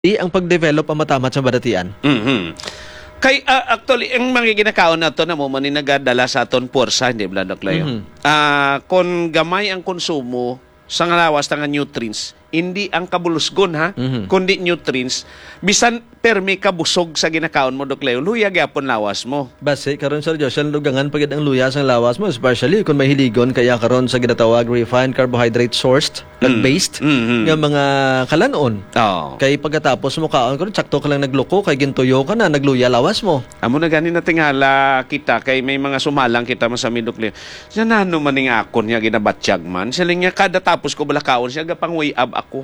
Di ang pag-develop ang matamat sa badatian. Kay actually ang mga ginakaon nato na mo man ni nagadala sa aton porsa hindi bla layo. Kung gamay ang konsumo sa lawas nga nutrients, hindi ang kabulusgon ha, kundi nutrients bisan permi ka busog sa ginakaon mo layo, luya gyapon lawas mo. Base karon Sir Joshua lugangan pagid ang luya sang lawas mo, especially kung mahiligon kaya karon sa ginatawag refined carbohydrate sourced, plant-based nga mga kalanon. Kay pagkatapos mo kaon karon sakto ka lang nagluko kay gintuyo ka na nagluya lawas mo. Amo na gani na tingala kita kay may mga sumalang kita man sa midukli. Siya nano man ning akon niya ginabatsyag man. Siling niya kada tapos ko balakaon siya gapangway ab ako.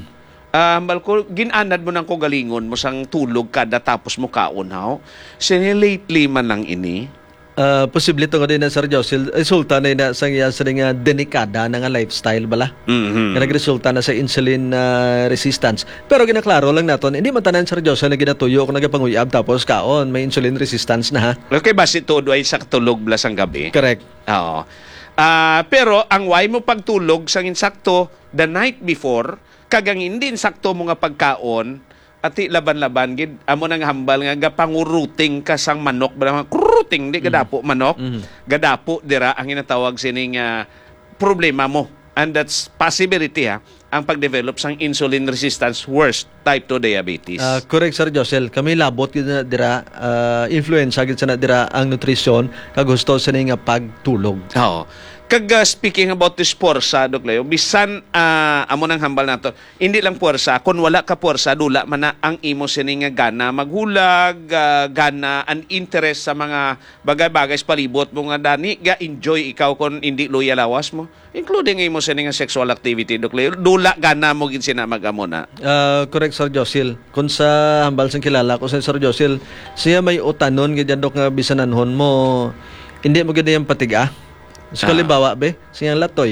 Balko ginanad mo nang ko galingon mo sang tulog kada tapos mo kaon haw. Siya lately man lang ini. Posible ito nga din na Sir Joshua resulta na sa iya sa nga delikada na nga lifestyle bala. Nga nagresulta na sa insulin resistance. Pero ginaklaro lang naton, hindi man tanan Sir Joshua na ginatuyo kung nagapanguyab tapos kaon may insulin resistance na ha. Okay, basi todo ay sa tulog blas ang gabi. Correct. Oo. Pero ang why mo pagtulog sang insakto the night before kagang hindi insakto mo nga pagkaon ati laban-laban gid amo nang hambal nga gapanguruting ka sang manok ba kuruting di gadapo manok gadapo dira ang ginatawag sining problema mo, and that's possibility ha ang pagdevelop sang insulin resistance worst type 2 diabetes. Correct Sir Josel, kami labot gid na dira influensya gid sa na dira ang nutrisyon kagusto sa nga pagtulog. Oo. Speaking about this porsa, layo, bisan amo nang hambal nato, hindi lang porsa, kung wala ka porsa, dula man na ang imo sining gana maghulag, gana an interest sa mga bagay-bagay sa palibot mo nga dani, enjoy ikaw kung hindi luya lawas mo, including imo sining sexual activity, layo, dula gana mo gid sina magamo na. Correct Sir Josil. Kung sa hambal sang kilala ko sa Sir Josil, siya may utanon gid nga bisananhon mo, hindi mo gid yung patiga. So, kalimbawa, siyang latoy.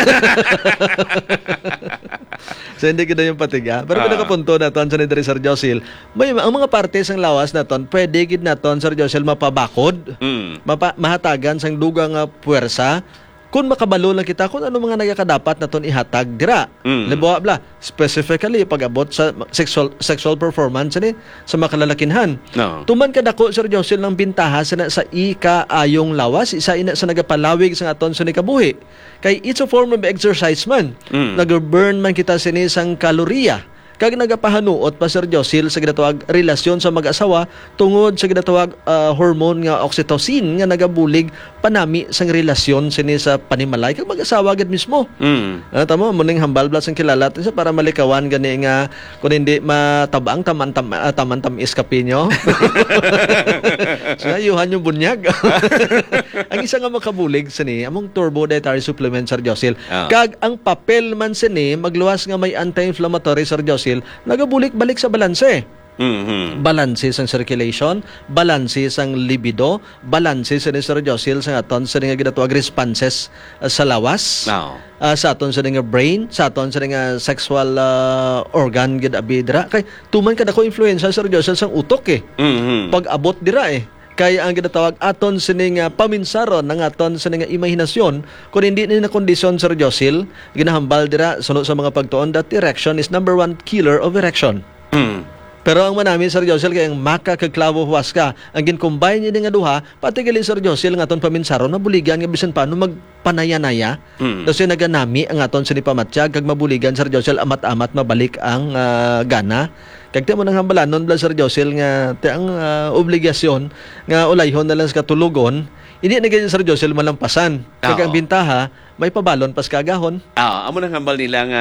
So, hindi kita yung patiga. Pero pinakapunto na ton sa ni Sir Josil, ang mga partes ng lawas na ton, pwede gid na ton, Sir Josil, mapabakod, mahatagan sang dugang puwersa, kung makabalo lang kita kung ano mga nagakadapat na ton ihatag dira. Libawa bla, specifically pag-abot sa sexual performance ni sa makalalakinhan. Tuman kadako Sir Josil ng bintaha sa ika-ayong lawas, isa ina sa nagapalawig sa aton sa nikabuhi. Kay it's a form of exercise man. Nag-burn man kita sini sang kalorya. Kag nagapahanuot pa Sir Josil sa ginatawag relasyon sa mag-asawa tungod sa ginatawag hormone nga oxytocin nga nagabulig panami sang relasyon sini sa panimalay kag mag-asawa gid mismo. Tamo mo ning hambal blas ang kilala sa para malikawan gani nga kun hindi matabang taman iskapinyo. So ayuhan yung bunyag. Ang isa nga makabulig sini among turbo dietary supplement Sir Josil. Kag ang papel man sini magluwas nga may anti-inflammatory Sir Josil nagabulik-balik sa balanse. Balanse sang circulation, balanse sang libido, balanse sa Sir Josil sa aton sa nga ginatawag responses sa lawas, sa aton sa nga brain, sa aton sa nga sexual organ gid abidra. Kay tuman kadako influensya Sir Josil sang utok pag-abot dira kaya ang ginatawag aton sining paminsaron ng aton sining imahinasyon kung hindi ni na kondisyon Sir Josil ginahambal dira sunod sa mga pagtuon that erection is number one killer of erection. Pero ang manami Sir Josil kay ang maka kag klavo huwas ka ang gincombine niya nga duha pati gali Sir Josil nga aton paminsaron mabuligan nga bisan paano magpanaya-naya kasi naganami ang aton sini pamatyag kag mabuligan Sir Josil amat-amat mabalik ang gana. Kag mo nang hambalanon bla Sir Josil nga ang obligasyon nga ulayhon na lang sa katulugon hindi na ganyan Sir Josil malampasan. Kag ang bintaha may pabalon pas kagahon. Amo nang hambal nila nga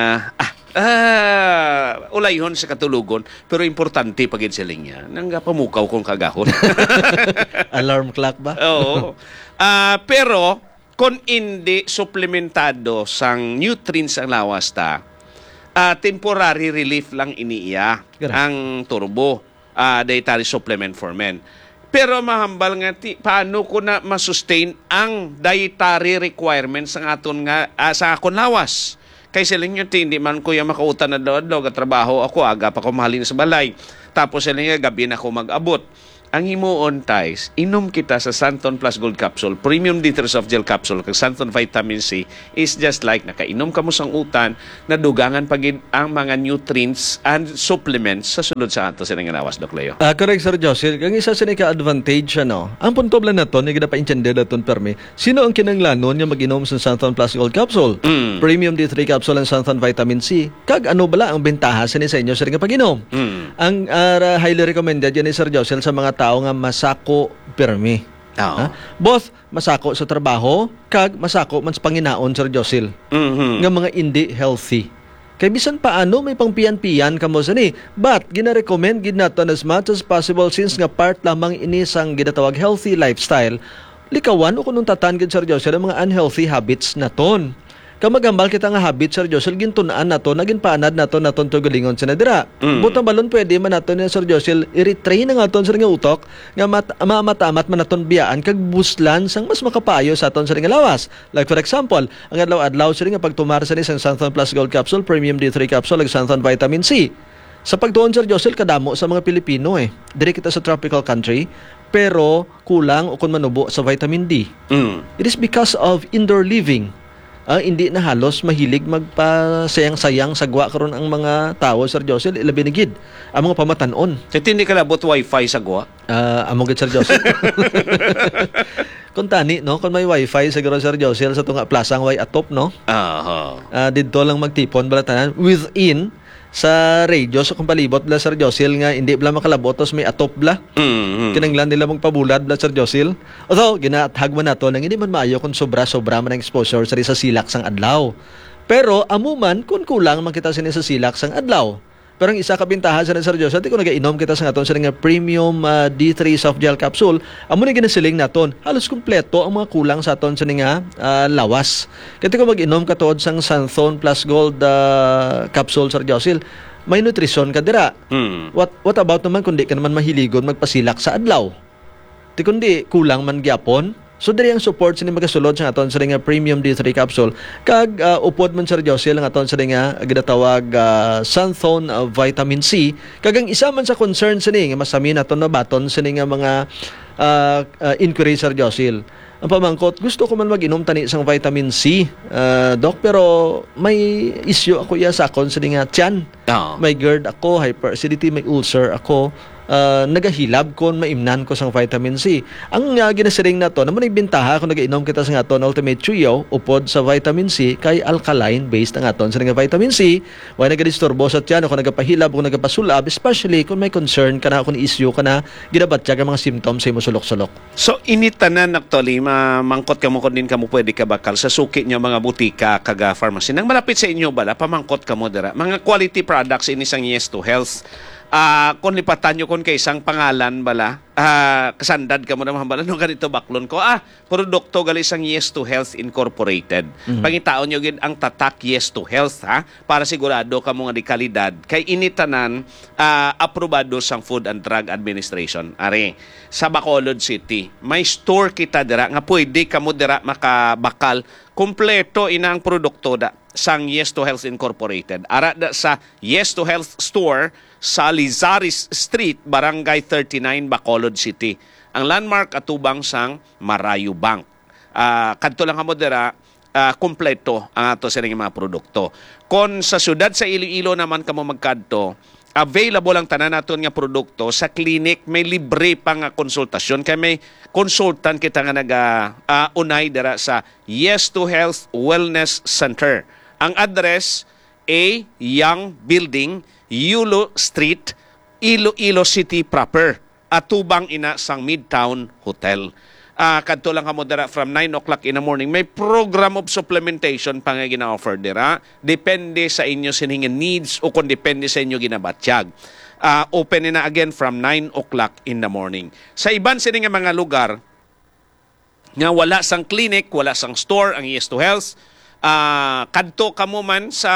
ulayhon sa katulugon pero importante pagid siling niya nang pamukaw kong kagahon. Alarm clock ba? Oo. Pero kung hindi suplementado sang nutrients ang lawas temporary relief lang iniiya ang turbo dietary supplement for men. Pero mahambal nga paano ko na masustain ang dietary requirements ng aton nga sa akon lawas. Kay siling nyo, hindi man ko yung makautan na doon, katrabaho ako, aga pa ko mahalin sa balay. Tapos siling nga, gabi na ako mag-abot. ang himuon tais, inom kita sa Santon Plus Gold Capsule, Premium D3 Soft Gel Capsule, kag Santon Vitamin C is just like nakainom ka mo sang utan, nadugangan pagid ang mga nutrients and supplements sa sulod sa ato sa nganawas, Doc Leo. Correct, Sir Josel. Kang isa sa ka-advantage, ang punto lang na to, hindi na pa-intended na permi, sino ang kinanglanon yung mag-inom sa Santon Plus Gold Capsule? Premium D3 Capsule and Santon Vitamin C. Kag ano bala ang bentaha sa inyo sa ring pag-inom? Ang highly recommended yan ni Sir Josel sa mga tao nga masako permi. Both masako sa trabaho kag masako man sa panginaon, Sir Josel. Nga mga hindi healthy. Kay bisan paano may pangpiyan-piyan kamo sa ni. But gina-recommend gid naton as much as possible since nga part lamang ini sang ginatawag healthy lifestyle. Likawan o kunong tatan gid, Sir Josel, ang mga unhealthy habits naton. Kamagambal kita nga habit, Sir Josel, gintunaan nato, naging paanad nato to galingon sa nadira. Buta balon pwede man nato ni Sir Josel i-retrain na aton sa nga utok nga matamat man naton biyaan kag buslan sang mas makapayo sa aton sa nga lawas. Like for example, ang adlaw-adlaw sa nga pagtumar sa ni sang Santon Plus Gold Capsule, Premium D3 Capsule ug Santon Vitamin C. Sa pagtuon, Sir Josel, kadamo sa mga Pilipino Diri kita sa tropical country pero kulang o kun manubo sa vitamin D. It is because of indoor living. Hindi na halos mahilig magpasayang-sayang sagwa karon ang mga tao, Sir Josel, ilabi ni gid ang mga pamatanon. Hindi ka labot wifi sa gwa? Amo gid, Sir Josel. Kung tani, no? Kung may wifi siguro, Sir Josel, sa tunga plaza ang way atop, no? Dito lang magtipon balatanan within sa radio so kung palibot bla, Sir Josel, nga hindi bla makalabotos may atop bla. Kinanglan nila magpabulad bla, Sir Josel. Although ginatag man nato nang hindi man maayo kung sobra man ang exposure sa silak sang adlaw. Pero amuman kung kulang man kita sa silak sang adlaw. Pero ang isa ka bintahan sa Sir Josel, di ko nagainom kita sa aton sa nga Premium D3 Soft Gel Capsule. Amo ni ginasiling naton, halos kumpleto ang mga kulang sa aton sa nga lawas. Kaya ko mag-inom ka tuod sang Santon Plus Gold Capsule, Sir Josel, may nutrisyon ka dira. What about naman kung di ka naman mahiligon magpasilak sa adlaw? Di kundi kulang man gyapon. So diri ang support sa magasulod sa aton sa nga Premium D3 Capsule kag upod man, Sir Josel, ang aton sa nga ginatawag Santon Vitamin C kag ang isa man sa concern sa nga masami naton na baton sa nga mga inquiry, Sir Josel. Ang pamangkot, gusto ko man mag-inom tani sang vitamin C, Doc, pero may issue ako sa akon sa nga tiyan. May GERD ako, hyperacidity, may ulcer ako. Nagahilab kon maimnan ko sang vitamin C. Ang ginasiring na to, naman nagbintaha kung nag-inom kita sa aton Ultimate Trio upod sa vitamin C kay alkaline based ang aton sa nga vitamin C. Why nagadisturbo sa tiyan kung nagapahilab kung nagapasulab, especially kung may concern ka na kung issue ka na ginabatya ang mga symptoms sa imo sulok-sulok. So initanan actually mangkot ka mo kung din ka mo pwede ka bakal sa suki nyo mga butika kaga pharmacy nang malapit sa inyo bala pamangkot ka mo dira mga quality products inisang Yes to Health. Kung lipatan nyo kung kay isang pangalan bala, kasandad ka mo naman bala, nung ganito baklon ko, produkto gali isang Yes to Health Incorporated. Pangitaon nyo gid ang tatak Yes to Health, para sigurado ka mo nga di kalidad, kay initanan, aprobado sang Food and Drug Administration. Are, sa Bacolod City, may store kita dira, nga pwede ka mo dira makabakal, kompleto inang produkto da, sang Yes to Health Incorporated. Ara da sa Yes to Health Store, sa Lizaris Street, Barangay 39, Bacolod City. Ang landmark atubang sang Marayu Bank. Kadto lang kamo dira, kompleto ang ato sa mga produkto. Kung sa syudad sa Iloilo naman kamo magkadto, available ang tanan naton nga produkto sa clinic, may libre pa nga konsultasyon kay may consultant kita nga unay dira sa Yes to Health Wellness Center. Ang address A Young Building, Yulo Street, Iloilo City proper. Atubang ina sang Midtown Hotel. Kadto lang kamo dira from 9 o'clock in the morning. May program of supplementation pa nga gina-offer dira. Depende sa inyo siningin needs o kung depende sa inyo ginabatyag. Open na again from 9 o'clock in the morning. Sa iban sining mga lugar nga wala sang clinic, wala sang store ang Yes to Health, kadto kamo man sa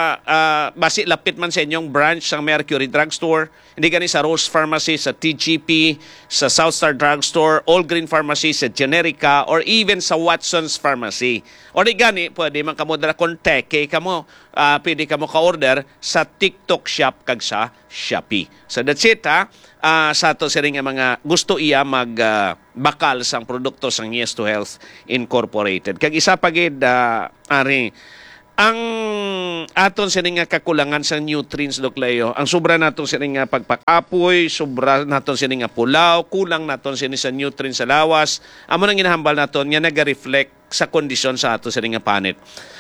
basi lapit man sa inyong branch sa Mercury Drugstore, hindi gani sa Rose Pharmacy, sa TGP, sa Southstar Drugstore, All Green Pharmacy, sa Generica, or even sa Watson's Pharmacy. Or di gani, pwede man kamo dala kung teke kamo, pwede ka mo ka-order sa TikTok Shop kag sa Shopee. So that's it ha. Sa ato siring nga mga gusto iya bakal sang produkto sang Yes to Health Incorporated. Kag isa pa gid ari ang aton sining nga kakulangan sa nutrients, Doc Leo, ang sobra naton sining nga pagpakapoy, sobra naton sining nga pulaw, kulang naton sining sa nutrients sa lawas, amo nang ginahambal naton nga naga-reflect sa kondisyon sa aton sining nga panit.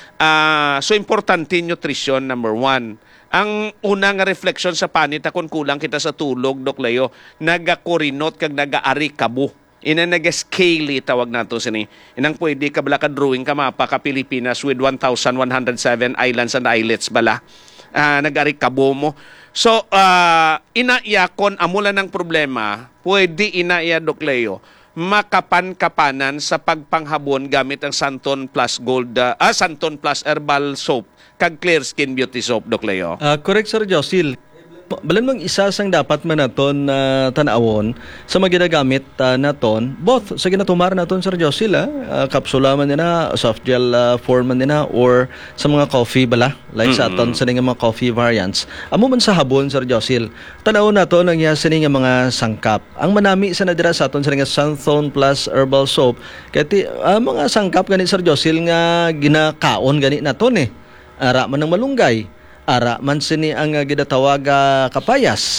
So importante nutrition, number 1. Ang una nga reflection sa panit kung kulang kita sa tulog, Doc Leo, nagakorinot kag nagaari kabo. Ina nag-scale tawag nato sini. Inang pwede ka bala ka drawing ka mapa ka Pilipinas with 1,107 islands and islets bala. Nag-ari kabo mo. So, inaiyakon amula ng problema, pwede inaiya, Doc Leo, makapan-kapanan sa pagpanghabon gamit ang Santon Plus Santon Plus Herbal Soap kag Clear Skin Beauty Soap, Doc Leo. Correct, Sir Josil. Balan mong isa sang dapat man naton tanawon sa mga ginagamit naton, both sa ginatumar naton, Sir Josil, kapsula man nila, soft gel form man nila, or sa mga coffee bala, like sa aton sa mga coffee variants. Amo man sa habon, Sir Josil, tanawon naton ang iya sa mga sangkap. Ang manami sa nadira sa aton sa nga Santon Plus Herbal Soap, kaya mga sangkap gani, Sir Josil, nga ginakaon gani naton ara man ng malunggay, ara man sini ang gidatawag kapayas.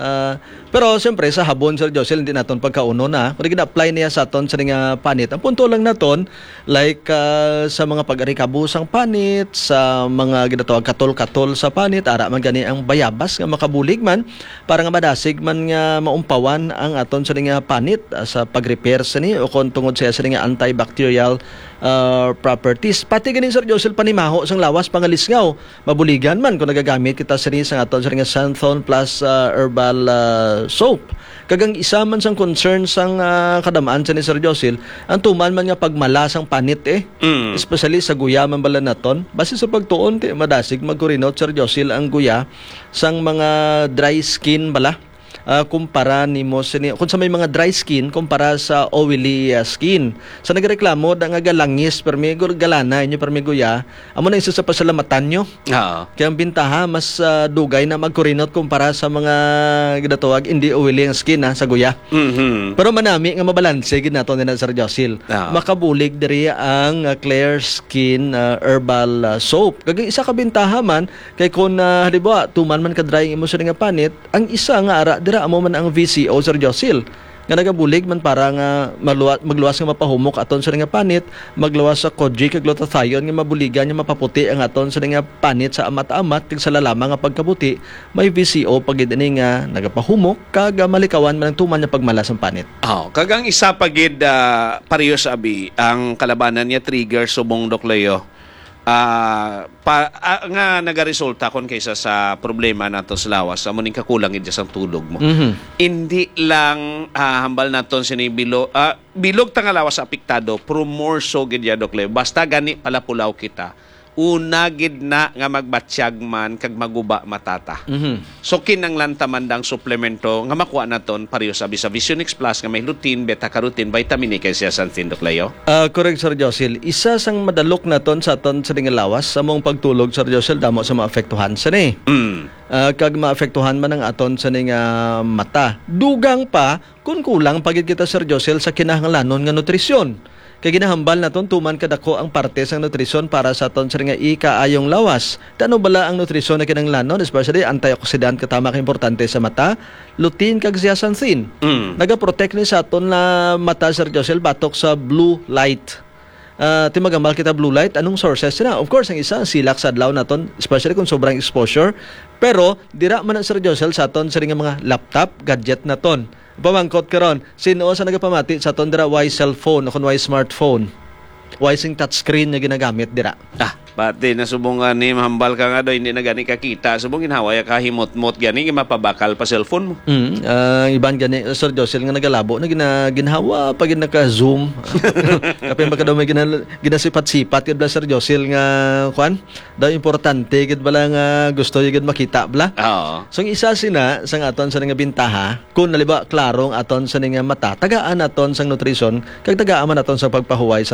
Pero siyempre sa habon, Sir Josil, hindi naton pagkauno na kung gina-apply niya sa aton sa nga panit. Ang punto lang naton, like sa mga pag-arikabusang panit, sa mga gidatawag katol-katol sa panit, ara man gani ang bayabas nga makabulig man para nga madasig man nga maumpawan ang aton sa nga panit sa pag-repair sa ni o kung tungod sa nga antibacterial properties. Pati ganin, Sir Josil, panimaho sang lawas pangalisngaw, mabuligan man kung nagagamit kita sa aton sa nga Santon Plus Herbal Soap. Kagang isa man sang concern sang kadamaan sa ni Sir Josil, ang tuman man nga pagmalasang panit especially sa guya man bala naton, base sa pagtuon madasig magkurinot, Sir Josil, ang guya sang mga dry skin bala. Kumpara nimo kung sa may mga dry skin kumpara sa oily skin. Sa nagreklamo da nga galangis permigo galana inyo permigo ya, amo na isa sa pasalamatan nyo. Kaya ang bintaha mas dugay na magkurinot kumpara sa mga gidatawag hindi oily ang skin sa guya. Pero manami nga mabalanse gid nato ni Sir Josil. Makabulig diri ang Clear Skin Herbal Soap. Kag isa ka bintaha man kay kun halimbawa tuman man ka dry imo sa nga panit, ang isa nga ara amo man ang VCO, Sir Josil, nga nagabulig man para nga magluwas nga mapahumok aton sa nga panit, magluwas sa kojic kag glutathione nga mabuligan nga mapaputi ang aton sa nga panit sa amat-amat kag sa lalama nga pagkaputi, may VCO pagid ani nga nagapahumok kag malikawan man ang tuman nga pagmalas ang panit. Kag ang isa pagid pareho sa abi ang kalabanan niya trigger subong, Doc Leo. Nga nagaresulta kon kaysa sa problema nato sa lawas amo ning kakulang gid sa tulog mo. Hindi lang hambal naton sini bilog ta nga lawas apektado, pero more so gid ya, Doc Leo, basta gani palapulaw kita, una gid na nga magbatsyag man kag maguba matata. So kinanglan tamandang suplemento nga makuha naton pareho sa Visionix Plus nga may lutein, beta-carotene, vitamin A kay zeaxanthin, Doc Leo. Correct, Sir Josil. Isa sang madalok naton sa aton sa nga lawas sa mong pagtulog, Sir Josil, damo sa maapektuhan sa ni. Kag maapektuhan man ang aton sa nga mata. Dugang pa kung kulang pagid kita, Sir Josil, sa kinahanglanon nga nutrisyon. Kaya ginahambal naton tuman kadako ang parte sa nutrisyon para sa aton sa nga ikaayong lawas. Tano bala ang nutrisyon na kinahanglanon, especially antioxidant katama ka importante sa mata, lutein kag zeaxanthin. Nagaprotect ni sa aton na mata, Sir Josil, batok sa blue light. Timagambal kita blue light, anong sources na? Of course, ang isa, silak sa adlaw naton, especially kung sobrang exposure. Pero, dira man ang, Sir Josil, sa aton sa mga laptop, gadget naton. Pamangkot karon, sino sa nagapamati sa aton dira why cellphone o kung why smartphone? Why sing touchscreen na ginagamit dira? Pati nasubong ni mahambal ka nga do, hindi na gani kakita. Subong ginhaway ka himot-mot gani, mapabakal pa cellphone mo. Iban gani, Sir Josil, nga nagalabo na ginhawa pag naka-zoom. Kapin baka daw may ginasipat-sipat gid bla, Sir Josil, nga kuan daw importante gid bala nga gusto gid makita bla. So ang isa sina sang aton sa nga bintaha, kung naliba klarong aton sa nga mata, tagaan aton sang nutrisyon kag tagaan man aton sa pagpahuway, Sir Josil.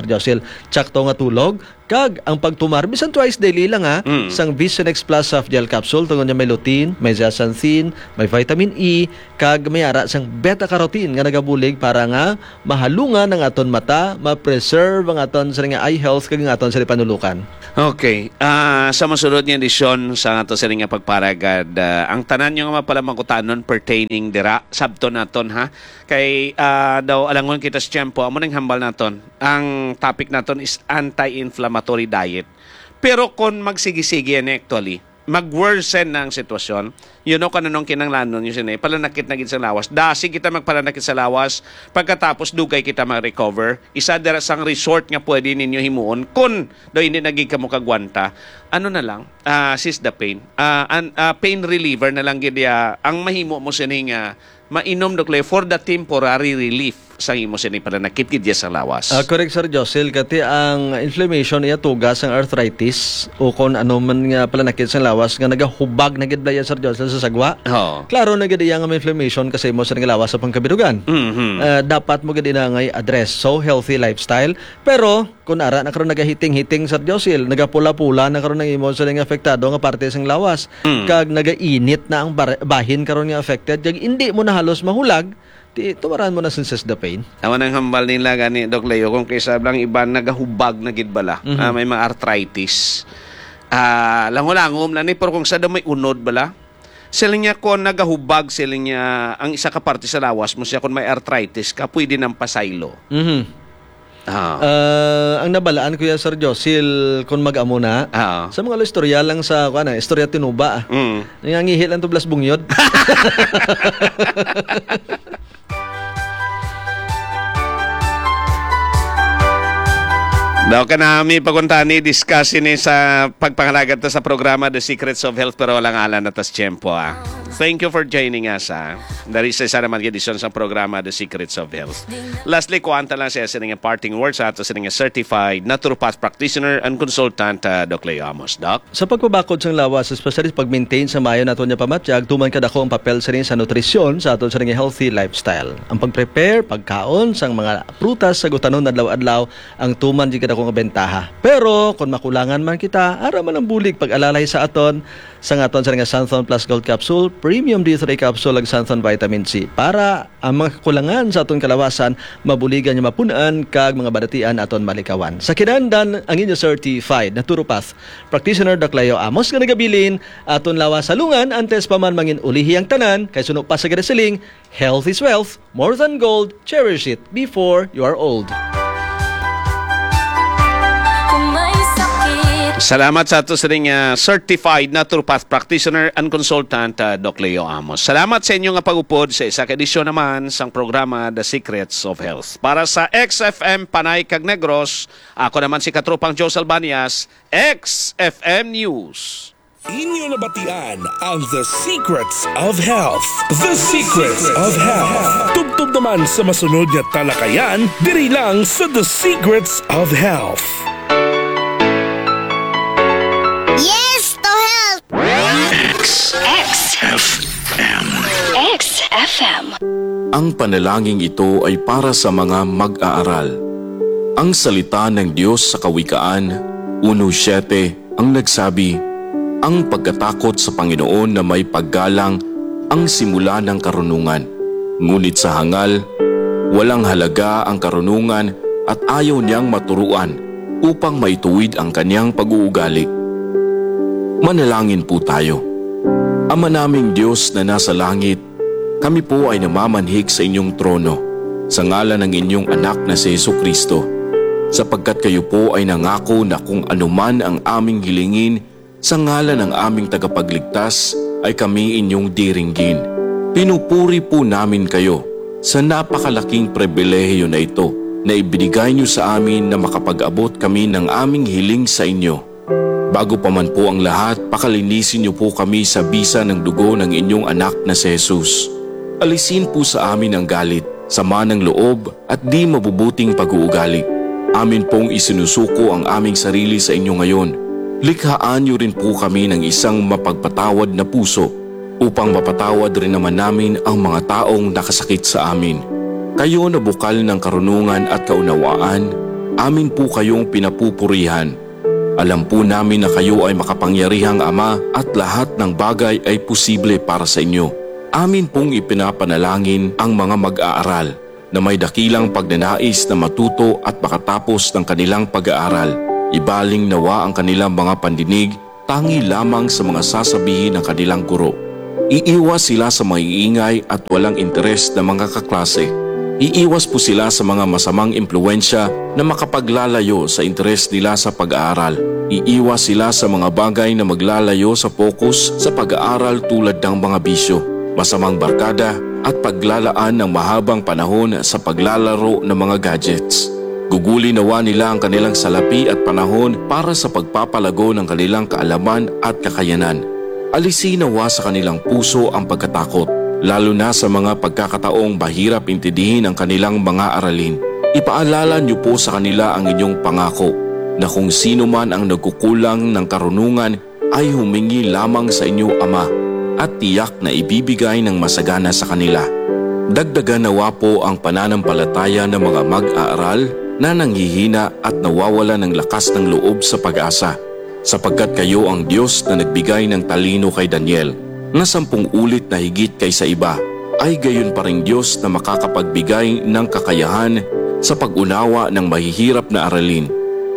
tsakto nga tulog, kag ang pagtumar bisan twice daily lang sang Vision X Plus soft gel capsule tungod niya may lutein, may zeaxanthin, may vitamin E, kag may ara sang beta carotene nga nagabulig para nga mahalungan ang aton mata, ma-preserve ang aton sa nga eye health kag ang aton sa panulukan. Okay. Sa masunod nga edisyon sa ato sa nga pagparagad, ang tanan nyo nga mapalamangkutanon pertaining dira sabto naton ha. Kay daw alangon kita sa tiyempo, amo nang hambal naton. Ang topic naton is anti-inflammatory diet. Pero kung magsigi-sige yan actually, mag-worsen na ang sitwasyon, kananong kinanglanon yun sinay, palanakit na gid sa lawas. Dasi kita magpalanakit sa lawas, pagkatapos dugay kita mag-recover. Isa dira sang resort nga pwede ninyo himuon kung daw hindi nagig kamo kagwanta. Ano na lang, sis the pain. Pain reliever na lang gid ang mahimo mo sining mainom dokle for the temporary relief sa imo sini para nakit-kit sa lawas. Correct, Sir Josel. Kati ang inflammation iya tugas ang arthritis o kung ano man nga pala nakit sa lawas nga nagahubag na gid blaya, Sir Josel, sa sagwa. Klaro na gid iya nga may inflammation kasi mo sa nga lawas sa pangkabidugan. Dapat mo gid na ngay address. So, healthy lifestyle. Pero, kung ara na karon nagahiting-hiting, Sir Josel, nagapula-pula na karon ng imo sa nga apektado nga parte sang lawas. Kag nagainit na ang bahin karon nga affected. Kag hindi mo na halos mahulag, tumaran mo na since the pain. Awan ang hambal nila gani, Doc Leo, kung kaysa lang iba nagahubag na gid bala, may mga arthritis. Langolangom na ni, pero kung sa may unod bala, sila niya kung nagahubag, sila niya, ang isa ka parte sa lawas mo siya kung may arthritis ka, pwede ng pasaylo. Ang nabalaan ko yan, Sir Josil, kung mag-amo na, sa mga istorya lang sa, istorya tinuba. Nangangihil ang tublas bungyod. Daw ka nami pagkuntani discuss ni sa pagpangalagat sa programa The Secrets of Health, pero walang alam na tas tiyempo. Thank you for joining us. Dari sa isa naman edisyon sa programa The Secrets of Health. Lastly, kuwanta lang siya sa nga parting words sa ato sa nga certified naturopath practitioner and consultant, Doc Leo Amos. Doc? Sa pagbabakod sa lawas, especially pag-maintain sa mayo nato niya pamatyag, tuman kada ko ang papel sa rin sa nutrisyon sa ato sa nga healthy lifestyle. Ang pag-prepare, pagkaon sang mga prutas sa gutanon adlaw-adlaw ang tuman di kada kung bentaha. Pero kung makulangan man kita, ara man ang bulig pag-alalay sa aton sa aton sa nga Santhon Plus Gold Capsule, Premium D3 Capsule ag Santhon Vitamin C para ang mga kakulangan sa aton kalawasan mabuligan niya mapunan kag mga badatian aton malikawan. Sa kinahanglan ang inyo certified naturopath practitioner Doc Leo Amos nga nagabilin aton lawas salungan antes pa man mangin ulihi ang tanan kay suno pa sa gadasaling, health is wealth, more than gold, cherish it before you are old. Salamat sa ato sa ring certified naturopath practitioner and consultant, Doc Leo Amos. Salamat sa inyo nga pag-upod sa isa edisyon naman sang programa The Secrets of Health. Para sa XFM Panay Cag Negros, ako naman si Katropang Joe Salbanias, XFM News. Inyo nabatian ang The Secrets of Health. The Secrets of Health. Tubtub naman sa masunod nga talakayan, diri lang sa The Secrets of Health. Yes to health! XFM. Ang panalangin ito ay para sa mga mag-aaral. Ang salita ng Diyos sa Kawikaan 1:7 ang nagsabi, ang pagkatakot sa Panginoon na may paggalang ang simula ng karunungan. Ngunit sa hangal, walang halaga ang karunungan at ayaw niyang maturuan upang maituwid ang kanyang pag-uugali. Manalangin po tayo. Ama naming Diyos na nasa langit, kami po ay namamanhik sa inyong trono sa ngalan ng inyong anak na si Jesucristo, sapagkat kayo po ay nangako na kung anuman ang aming hilingin sa ngalan ng aming tagapagligtas ay kami inyong diringgin. Pinupuri po namin kayo sa napakalaking pribilehiyo na ito na ibinigay niyo sa amin na makapag-abot kami ng aming hiling sa inyo. Bago pa man po ang lahat, pakalinisin niyo po kami sa bisa ng dugo ng inyong anak na si Jesus. Alisin po sa amin ang galit, sama ng loob at di mabubuting pag-uugali. Amin pong isinusuko ang aming sarili sa inyo ngayon. Likhaan niyo rin po kami ng isang mapagpatawad na puso upang mapatawad rin naman namin ang mga taong nakasakit sa amin. Kayo na bukal ng karunungan at kaunawaan, amin po kayong pinapupurihan. Alam po namin na kayo ay makapangyarihang Ama at lahat ng bagay ay posible para sa inyo. Amin pong ipinapanalangin ang mga mag-aaral na may dakilang pagnanais na matuto at makatapos ng kanilang pag-aaral. Ibaling nawa ang kanilang mga pandinig tangi lamang sa mga sasabihin ng kanilang guro. Iiwas sila sa maiingay at walang interes na mga kaklase. Iiwas po sila sa mga masamang impluensya na makapaglalayo sa interes nila sa pag-aaral. Iiwas sila sa mga bagay na maglalayo sa focus sa pag-aaral tulad ng mga bisyo, masamang barkada at paglalaan ng mahabang panahon sa paglalaro ng mga gadgets. Guguli nawa nila ang kanilang salapi at panahon para sa pagpapalago ng kanilang kaalaman at kakayanan. Alisin nawa sa kanilang puso ang pagkatakot, lalo na sa mga pagkakataong mahirap intindihin ang kanilang mga aralin. Ipaalala niyo po sa kanila ang inyong pangako na kung sino man ang nagkukulang ng karunungan ay humingi lamang sa inyo Ama at tiyak na ibibigay ng masagana sa kanila. Dagdagan nawa po ang pananampalataya ng mga mag-aaral na nanghihina at nawawala ng lakas ng loob sa pag-asa, sapagkat kayo ang Diyos na nagbigay ng talino kay Daniel na 10 ulit na higit kaysa iba, ay gayon pa ring Diyos na makakapagbigay ng kakayahan sa pag-unawa ng mahihirap na aralin.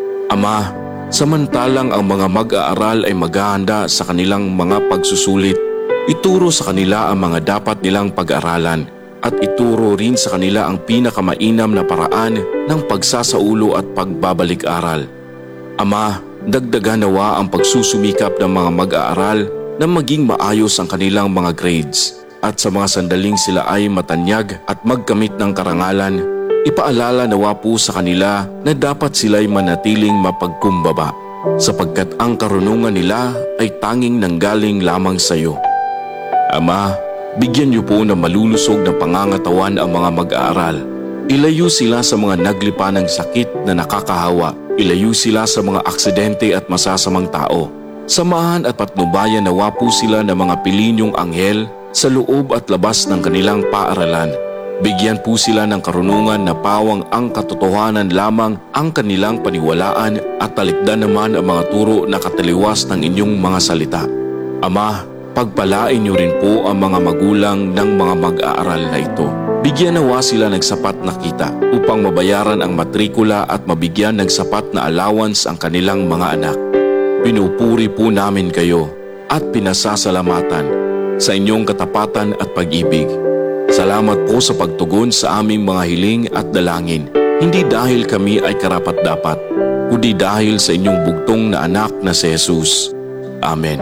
Ama, samantalang ang mga mag-aaral ay maghahanda sa kanilang mga pagsusulit, ituro sa kanila ang mga dapat nilang pag-aralan at ituro rin sa kanila ang pinakamainam na paraan ng pagsasaulo at pagbabalik-aral. Ama, dagdagan nawa ang pagsusumikap ng mga mag-aaral na maging maayos ang kanilang mga grades at sa mga sandaling sila ay matanyag at magkamit ng karangalan, ipaalala nawa po sa kanila na dapat sila'y manatiling mapagkumbaba sapagkat ang karunungan nila ay tanging nanggaling lamang sa iyo. Ama, bigyan niyo po ng malulusog na pangangatawan ang mga mag-aaral. Ilayo sila sa mga naglipa ng sakit na nakakahawa. Ilayo sila sa mga aksidente at masasamang tao. Samahan at patnubayan nawa po sila ng mga pilinyong anghel sa loob at labas ng kanilang paaralan. Bigyan po sila ng karunungan na pawang ang katotohanan lamang ang kanilang paniwalaan at talikdan naman ang mga turo na kataliwas ng inyong mga salita. Ama, pagpalain niyo rin po ang mga magulang ng mga mag-aaral na ito. Bigyan nawa sila ng sapat na kita upang mabayaran ang matrikula at mabigyan ng sapat na allowance ang kanilang mga anak. Pinupuri po namin kayo at pinasasalamatan sa inyong katapatan at pag-ibig. Salamat po sa pagtugon sa aming mga hiling at dalangin, hindi dahil kami ay karapat-dapat, kundi dahil sa inyong bugtong na anak na si Jesus. Amen.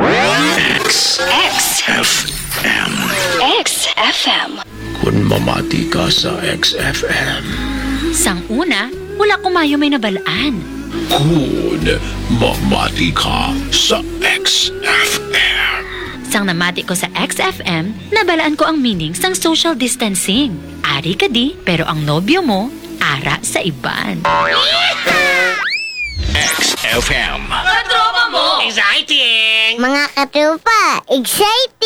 XFM. XFM. Kung mamati ka sa XFM, Sang una, wala kumayo may nabalaan. kung mamati ka sa XFM, Sang namati ko sa XFM, nabalaan ko ang meaning sang social distancing. Ari ka di, pero ang nobyo mo, ara sa iban. XFM. Mga katropa, excited!